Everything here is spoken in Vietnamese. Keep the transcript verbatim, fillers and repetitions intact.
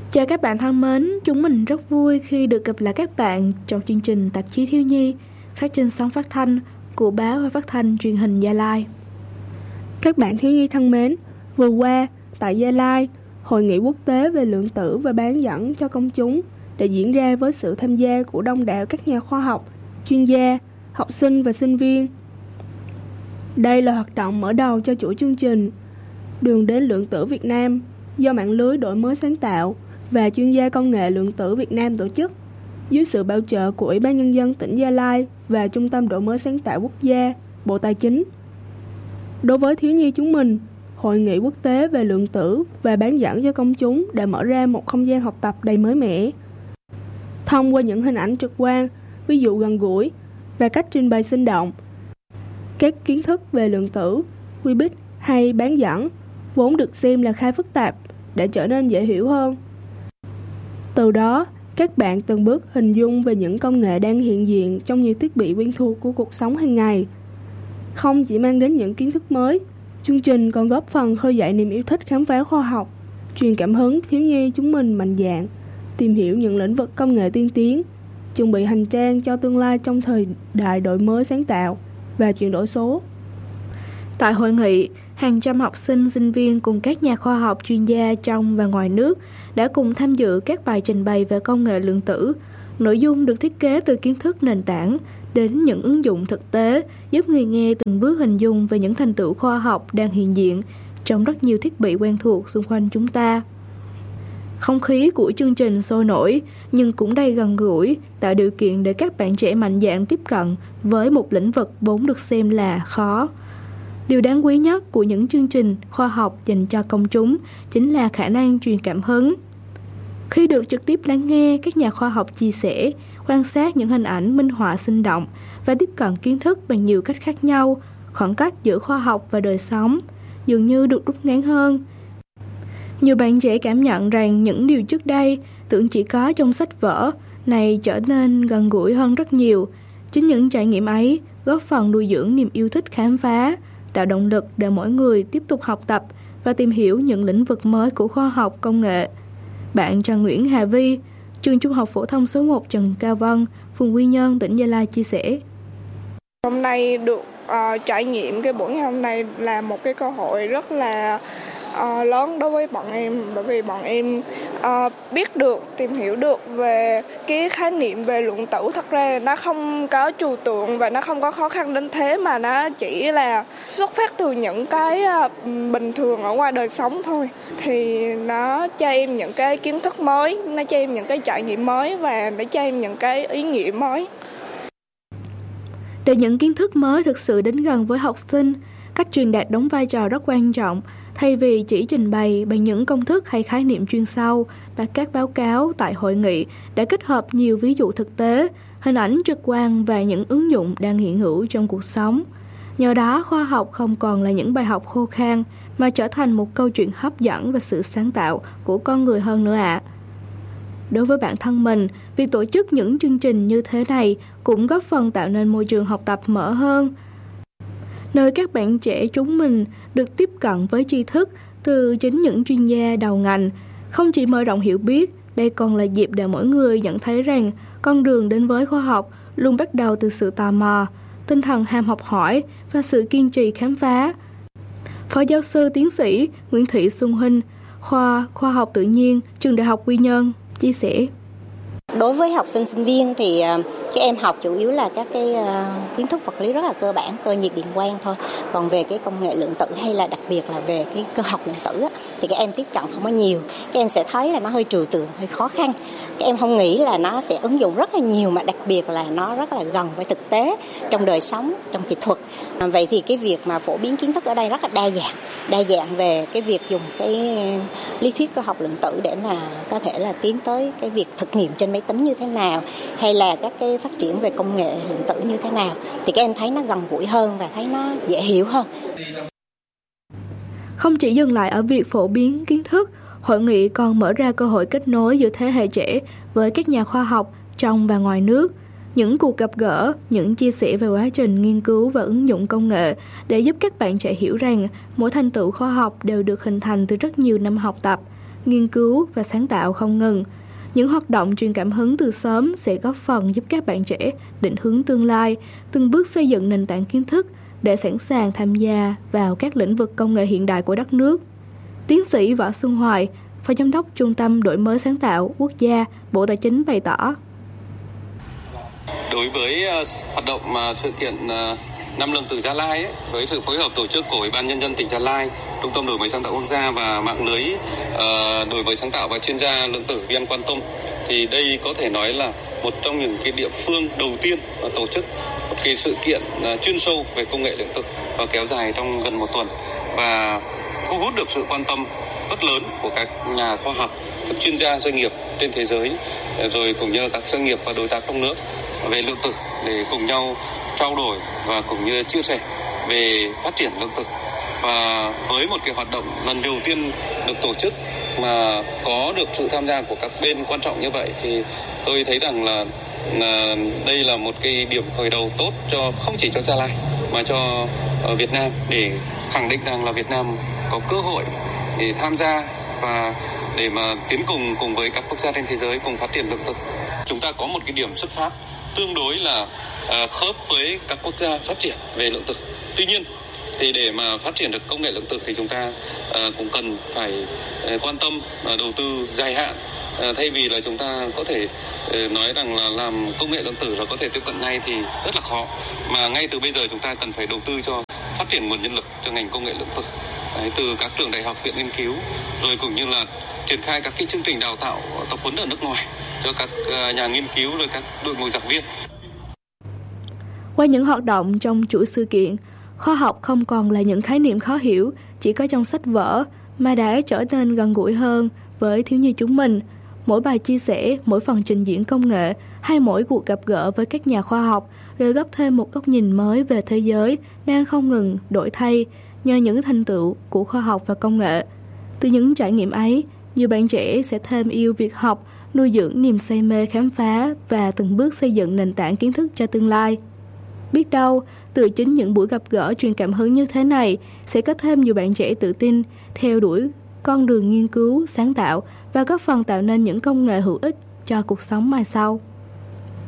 Chào các bạn thân mến, chúng mình rất vui khi được gặp lại các bạn trong chương trình Tạp chí Thiếu nhi phát trên sóng phát thanh của báo và phát thanh truyền hình Gia Lai. Các bạn thiếu nhi thân mến, vừa qua tại Gia Lai, Hội nghị quốc tế về lượng tử và bán dẫn cho công chúng đã diễn ra với sự tham gia của đông đảo các nhà khoa học, chuyên gia, học sinh và sinh viên. Đây là hoạt động mở đầu cho chuỗi chương trình Đường đến lượng tử Việt Nam do mạng lưới đổi mới sáng tạo và chuyên gia công nghệ lượng tử Việt Nam tổ chức dưới sự bảo trợ của Ủy ban Nhân dân tỉnh Gia Lai và Trung tâm Đổi mới sáng tạo quốc gia, Bộ Tài chính. Đối với thiếu nhi chúng mình, Hội nghị quốc tế về lượng tử và bán dẫn cho công chúng đã mở ra một không gian học tập đầy mới mẻ. Thông qua những hình ảnh trực quan, ví dụ gần gũi và cách trình bày sinh động, các kiến thức về lượng tử, qubit hay bán dẫn vốn được xem là khá phức tạp đã trở nên dễ hiểu hơn. Từ đó, các bạn từng bước hình dung về những công nghệ đang hiện diện trong nhiều thiết bị quen thuộc của cuộc sống hàng ngày. Không chỉ mang đến những kiến thức mới, chương trình còn góp phần khơi dậy niềm yêu thích khám phá khoa học, truyền cảm hứng thiếu nhi chúng mình mạnh dạn tìm hiểu những lĩnh vực công nghệ tiên tiến, chuẩn bị hành trang cho tương lai trong thời đại đổi mới sáng tạo và chuyển đổi số. Tại hội nghị, hàng trăm học sinh, sinh viên cùng các nhà khoa học chuyên gia trong và ngoài nước đã cùng tham dự các bài trình bày về công nghệ lượng tử. Nội dung được thiết kế từ kiến thức nền tảng đến những ứng dụng thực tế, giúp người nghe từng bước hình dung về những thành tựu khoa học đang hiện diện trong rất nhiều thiết bị quen thuộc xung quanh chúng ta. Không khí của chương trình sôi nổi nhưng cũng đầy gần gũi, tạo điều kiện để các bạn trẻ mạnh dạn tiếp cận với một lĩnh vực vốn được xem là khó. Điều đáng quý nhất của những chương trình khoa học dành cho công chúng chính là khả năng truyền cảm hứng. Khi được trực tiếp lắng nghe các nhà khoa học chia sẻ, quan sát những hình ảnh minh họa sinh động và tiếp cận kiến thức bằng nhiều cách khác nhau, khoảng cách giữa khoa học và đời sống dường như được rút ngắn hơn. Nhiều bạn trẻ cảm nhận rằng những điều trước đây tưởng chỉ có trong sách vở này trở nên gần gũi hơn rất nhiều. Chính những trải nghiệm ấy góp phần nuôi dưỡng niềm yêu thích khám phá, tạo động lực để mỗi người tiếp tục học tập và tìm hiểu những lĩnh vực mới của khoa học công nghệ. Bạn Trần Nguyễn Hà Vi, trường Trung học phổ thông số một Trần Cao Vân, phường Quy Nhơn, tỉnh Gia Lai chia sẻ. Hôm nay được uh, trải nghiệm cái buổi ngày hôm nay là một cái cơ hội rất là uh, lớn đối với bọn em, bởi vì bọn em uh, biết được, tìm hiểu được về cái khái niệm về lượng tử. Thật ra nó không có trừu tượng và nó không có khó khăn đến thế, mà nó chỉ là xuất phát từ những cái uh, bình thường ở ngoài đời sống thôi. Thì nó cho em những cái kiến thức mới, nó cho em những cái trải nghiệm mới và nó cho em những cái ý nghĩa mới. Để những kiến thức mới thực sự đến gần với học sinh, cách truyền đạt đóng vai trò rất quan trọng. Thay vì chỉ trình bày bằng những công thức hay khái niệm chuyên sâu, và các báo cáo tại hội nghị đã kết hợp nhiều ví dụ thực tế, hình ảnh trực quan và những ứng dụng đang hiện hữu trong cuộc sống. Nhờ đó, khoa học không còn là những bài học khô khan, mà trở thành một câu chuyện hấp dẫn và sự sáng tạo của con người hơn nữa ạ. À. Đối với bản thân mình, việc tổ chức những chương trình như thế này cũng góp phần tạo nên môi trường học tập mở hơn, nơi các bạn trẻ chúng mình được tiếp cận với tri thức từ chính những chuyên gia đầu ngành. Không chỉ mở rộng hiểu biết, đây còn là dịp để mỗi người nhận thấy rằng con đường đến với khoa học luôn bắt đầu từ sự tò mò, tinh thần ham học hỏi và sự kiên trì khám phá. Phó giáo sư tiến sĩ Nguyễn Thị Xuân Huynh, khoa Khoa học tự nhiên, Trường Đại học Quy Nhơn chia sẻ. Đối với học sinh sinh viên thì các em học chủ yếu là các cái uh, kiến thức vật lý rất là cơ bản, cơ nhiệt điện quang thôi. Còn về cái công nghệ lượng tử hay là đặc biệt là về cái cơ học lượng tử á, thì các em tiếp cận không có nhiều. Các em sẽ thấy là nó hơi trừu tượng, hơi khó khăn. Các em không nghĩ là nó sẽ ứng dụng rất là nhiều, mà đặc biệt là nó rất là gần với thực tế trong đời sống, trong kỹ thuật. À, vậy thì cái việc mà phổ biến kiến thức ở đây rất là đa dạng, đa dạng về cái việc dùng cái lý thuyết cơ học lượng tử để mà có thể là tiến tới cái việc thực nghiệm trên máy tính như thế nào, hay là các cái phát triển về công nghệ lượng tử như thế nào, thì các em thấy nó gần gũi hơn và thấy nó dễ hiểu hơn. Không chỉ dừng lại ở việc phổ biến kiến thức, hội nghị còn mở ra cơ hội kết nối giữa thế hệ trẻ với các nhà khoa học trong và ngoài nước. Những cuộc gặp gỡ, những chia sẻ về quá trình nghiên cứu và ứng dụng công nghệ để giúp các bạn trẻ hiểu rằng mỗi thành tựu khoa học đều được hình thành từ rất nhiều năm học tập, nghiên cứu và sáng tạo không ngừng. Những hoạt động truyền cảm hứng từ sớm sẽ góp phần giúp các bạn trẻ định hướng tương lai, từng bước xây dựng nền tảng kiến thức để sẵn sàng tham gia vào các lĩnh vực công nghệ hiện đại của đất nước. Tiến sĩ Võ Xuân Hoài, Phó Giám đốc Trung tâm Đổi mới sáng tạo Quốc gia, Bộ Tài chính bày tỏ. Đối với uh, hoạt động uh, sự kiện uh, Năm Lượng Tử Gia Lai ấy, với sự phối hợp tổ chức của Ủy ban Nhân dân tỉnh Gia Lai, Trung tâm Đổi mới sáng tạo quốc gia và mạng lưới uh, đổi mới sáng tạo và chuyên gia lượng tử Viên Quan Tâm, thì đây có thể nói là một trong những cái địa phương đầu tiên uh, tổ chức một cái sự kiện uh, chuyên sâu về công nghệ lượng tử và kéo dài trong gần một tuần và thu hút được sự quan tâm rất lớn của các nhà khoa học, các chuyên gia doanh nghiệp trên thế giới, rồi cũng như là các doanh nghiệp và đối tác trong nước về lượng tử để cùng nhau trao đổi và cũng như chia sẻ về phát triển lượng tử. Và với một cái hoạt động lần đầu tiên được tổ chức mà có được sự tham gia của các bên quan trọng như vậy thì tôi thấy rằng là, là đây là một cái điểm khởi đầu tốt cho không chỉ cho Gia Lai mà cho Việt Nam, để khẳng định rằng là Việt Nam có cơ hội để tham gia và để mà tiến cùng cùng với các quốc gia trên thế giới cùng phát triển lượng tử. Chúng ta có một cái điểm xuất phát tương đối là uh, khớp với các quốc gia phát triển về lượng tử. Tuy nhiên thì để mà phát triển được công nghệ lượng tử thì chúng ta uh, cũng cần phải uh, quan tâm uh, đầu tư dài hạn, uh, thay vì là chúng ta có thể uh, nói rằng là làm công nghệ lượng tử là có thể tiếp cận ngay thì rất là khó, mà ngay từ bây giờ chúng ta cần phải đầu tư cho phát triển nguồn nhân lực cho ngành công nghệ lượng tử. Đấy, từ các trường đại học, viện nghiên cứu, rồi cũng như là triển khai các cái chương trình đào tạo tập huấn ở nước ngoài cho các nhà nghiên cứu, rồi các đội ngũ giảng viên. Qua những hoạt động trong chuỗi sự kiện, khoa học không còn là những khái niệm khó hiểu chỉ có trong sách vở, mà đã trở nên gần gũi hơn với thiếu nhi chúng mình. Mỗi bài chia sẻ, mỗi phần trình diễn công nghệ hay mỗi cuộc gặp gỡ với các nhà khoa học đều góp thêm một góc nhìn mới về thế giới đang không ngừng đổi thay nhờ những thành tựu của khoa học và công nghệ. Từ những trải nghiệm ấy, nhiều bạn trẻ sẽ thêm yêu việc học, nuôi dưỡng niềm say mê khám phá và từng bước xây dựng nền tảng kiến thức cho tương lai. Biết đâu, từ chính những buổi gặp gỡ truyền cảm hứng như thế này sẽ có thêm nhiều bạn trẻ tự tin, theo đuổi con đường nghiên cứu, sáng tạo và góp phần tạo nên những công nghệ hữu ích cho cuộc sống mai sau.